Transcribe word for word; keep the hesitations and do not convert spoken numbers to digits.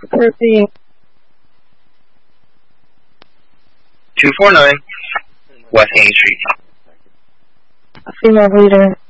thirteen. two forty-nine West Main Street. Female leader.